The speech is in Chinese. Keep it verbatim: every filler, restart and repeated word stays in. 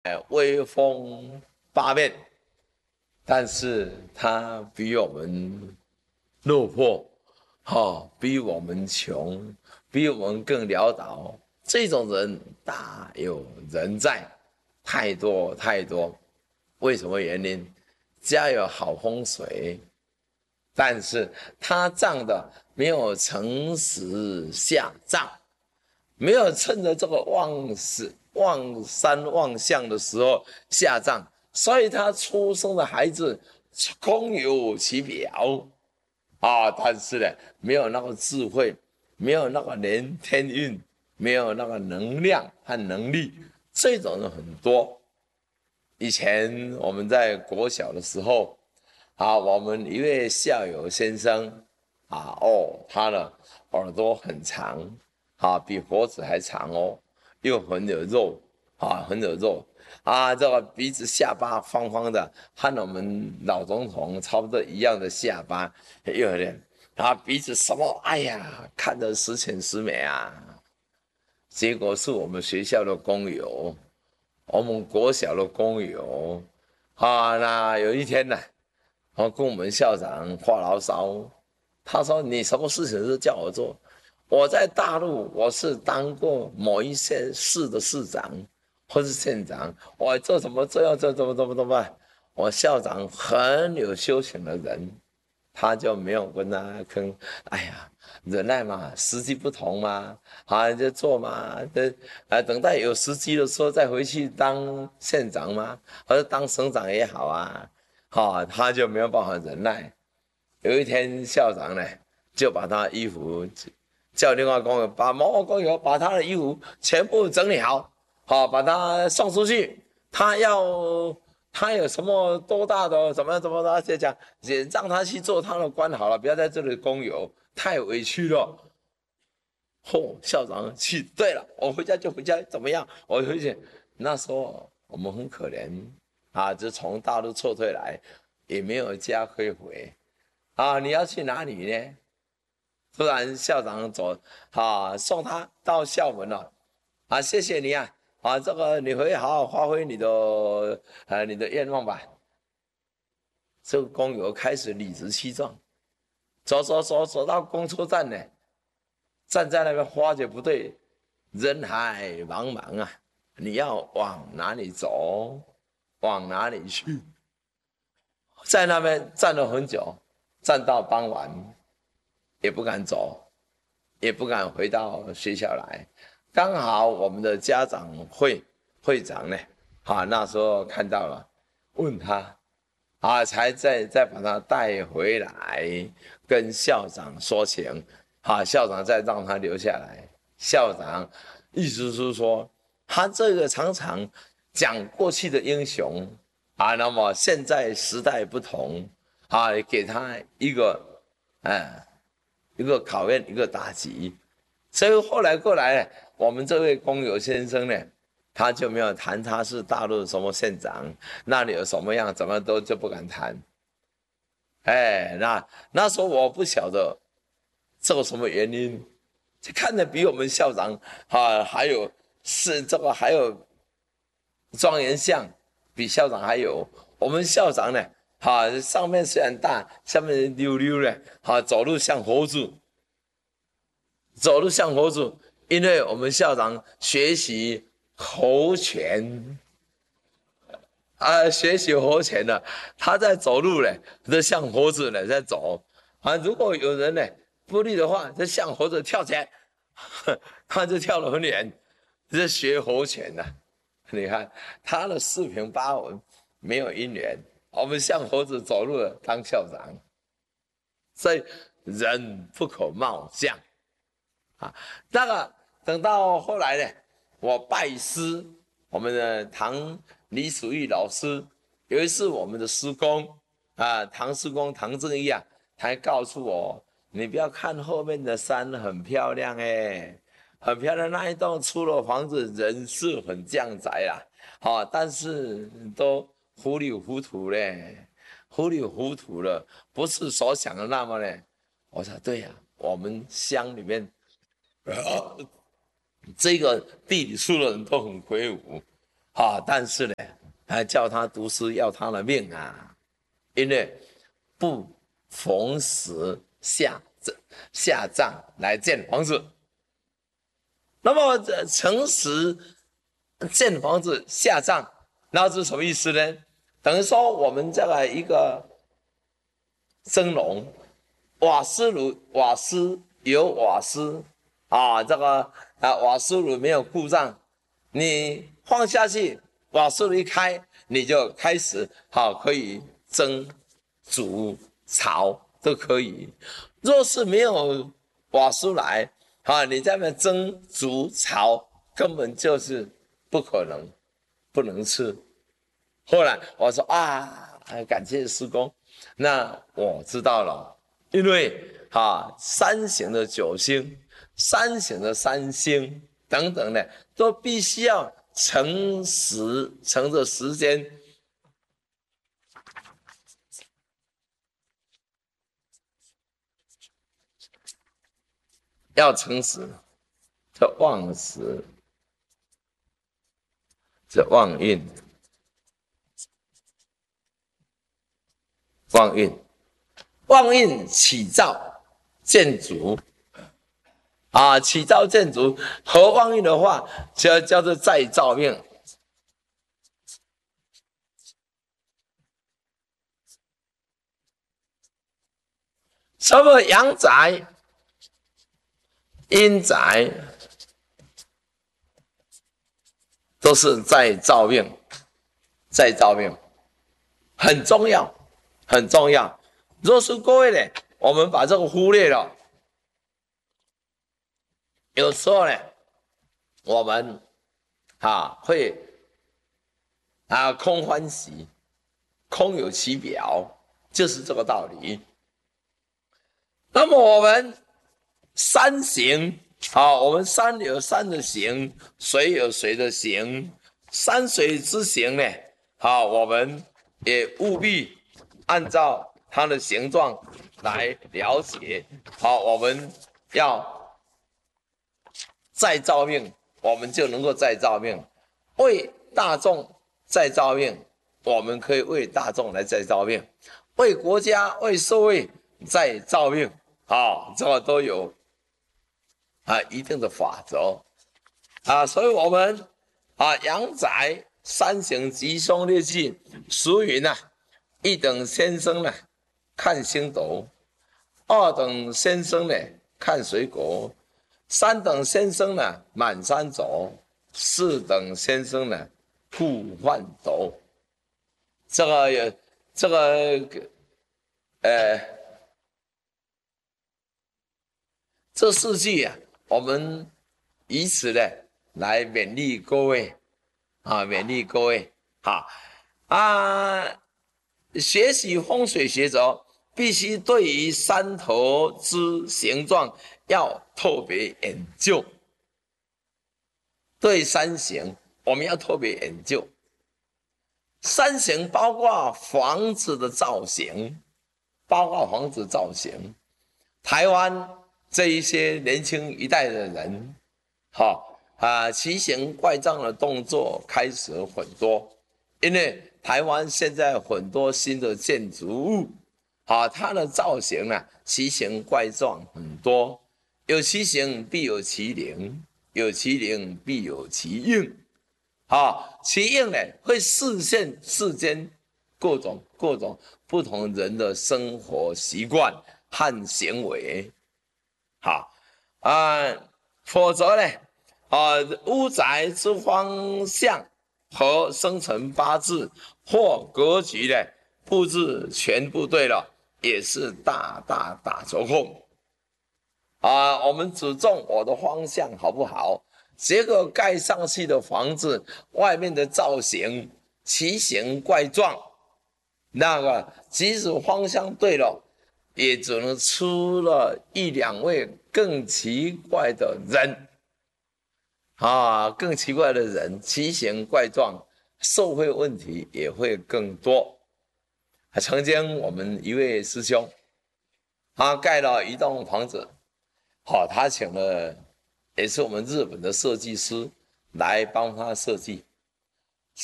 哎，威风八面，但是他比我们落魄，哈、比我们穷，比我们更潦倒。这种人大有人在，太多太多。为什么原因？家有好风水，但是他仗的没有诚实下账，没有趁着这个旺时旺山旺相的时候下葬，所以他出生的孩子空有其表啊，但是呢，没有那个智慧，没有那个连天运，没有那个能量和能力，这种人很多。以前我们在国小的时候，啊，我们一位校友先生，啊，哦，他的耳朵很长，啊，比脖子还长哦，又很有肉，啊，很有肉，啊，这个鼻子下巴方方的，和我们老总统差不多一样的下巴，又有点，啊，鼻子什么，哎呀，看得十全十美啊，结果是我们学校的工友。我们国小的工友啊，那有一天呢，我跟我们校长发牢骚，他说：“你什么事情都叫我做。我在大陆我是当过某一些市的市长或是县长，我做什么这样这怎么怎么怎么办？我校长很有修行的人，他就没有跟他坑。哎呀，忍耐嘛，时机不同嘛，啊，就做嘛，等啊，等待有时机的时候再回去当县长嘛，或者当省长也好啊，哈、他就没有办法忍耐。有一天，校长呢就把他衣服叫另外工友，把某某工友把他的衣服全部整理好，好把他送出去。他要他有什么多大的怎么样怎么的，就讲也让他去做他的官好了，不要在这里工友，太委屈了。嚯、哦，校长气，对了，我回家就回家，怎么样？我回去。那时候我们很可怜啊，就从大陆撤退来，也没有家可以回啊。你要去哪里呢？突然校长走啊，送他到校门了啊，谢谢你啊啊，这个你回去好好发挥你的呃你的愿望吧。这个工友开始理直气壮，走走走走到公车站呢，站在那边发觉不对，人海茫茫啊，你要往哪里走，往哪里去？在那边站了很久，站到傍晚也不敢走，也不敢回到学校来。刚好我们的家长会会长呢，啊，那时候看到了，问他，啊，才再再把他带回来，跟校长说情，啊，校长再让他留下来。校长意思是说，他这个常常讲过去的英雄啊，那么现在时代不同啊，给他一个，哎，一个考验，一个打击。所以后来过来，我们这位工友先生呢，他就没有谈他是大陆什么县长，那里有什么样，怎么都就不敢谈。哎，那那时候我不晓得这个什么原因，就看着比我们校长啊还有是这个还有庄严相，比校长还有。我们校长呢，哈、啊，上面虽然大，下面溜溜的，哈、啊，走路像猴子，走路像猴子，因为我们校长学习猴拳啊，学习猴拳的，他在走路呢，都像猴子呢在走啊。如果有人呢不利的话，就像猴子跳起来，他就跳得很远，这学猴拳的、啊。你看他的四平八稳，没有姻缘。我们像猴子走路的当校长，所以人不可貌相。啊，那个等到后来呢，我拜师我们的唐李楚玉老师，有一次我们的师公啊，唐师公唐正义啊，他还告诉我，你不要看后面的山很漂亮哎，很漂亮那一栋出了房子，人是很降宅啦，好、啊，但是都糊里糊涂嘞，糊里糊涂了，不是所想的那么呢。我说对呀、啊，我们乡里面。啊，这个地理书的人都很魁梧好，但是呢，还叫他读书要他的命啊，因为不逢时下下葬来建房子。那么这诚实建房子下葬，那是什么意思呢？等于说我们这个一个蒸笼，瓦斯炉瓦斯有瓦斯啊，这个啊瓦斯炉没有故障，你放下去，瓦斯炉一开，你就开始好、啊、可以蒸、煮、炒都可以。若是没有瓦斯来，啊，你在那边蒸、煮、炒，根本就是不可能，不能吃。后来我说啊，感谢师公，那我知道了，因为啊，三行的九星、三行的三星等等的，都必须要乘时乘着时间，要乘时，这旺时，这旺运。旺运，旺运起造建筑啊，起造建筑和旺运的话，就叫做再造命。什么阳宅、阴宅都是再造命，再造命很重要，很重要。若是各位呢，我们把这个忽略了，有时候呢，我们啊会啊空欢喜，空有其表，就是这个道理。那么我们山行啊，我们山有山的行，水有水的行，山水之行呢，啊，我们也务必按照它的形状来了解。好，我们要再造命，我们就能够再造命，为大众再造命，我们可以为大众来再造命，为国家、为社会再造命。好，这个都有啊一定的法则啊，所以我们啊阳宅三行吉凶劣忌，俗云啊，一等先生呢看星斗，二等先生呢看水果，三等先生呢满山走，四等先生呢互换斗。这个有这个呃。这四句啊，我们以此呢来勉励各位啊，勉励各位哈啊！学习风水学者必须对于山头之形状要特别研究，对山形我们要特别研究。山形包括房子的造型，包括房子造型，台湾。这一些年轻一代的人，好啊，奇形怪状的动作开始很多，因为台湾现在很多新的建筑物，啊，它的造型呢奇形怪状很多，有其形必有其灵，有其灵必有其应，啊，其应呢会示现世间各种各种不同人的生活习惯和行为。好啊，否则呢，啊，屋宅之方向和生辰八字或格局呢布置全部对了，也是大大打折扣。啊，我们只重我的方向好不好？结果盖上去的房子外面的造型奇形怪状，那个即使方向对了。也只能出了一两位更奇怪的人啊，更奇怪的人，奇形怪状，社会问题也会更多。曾经我们一位师兄，他盖了一栋房子，好，他请了也是我们日本的设计师来帮他设计。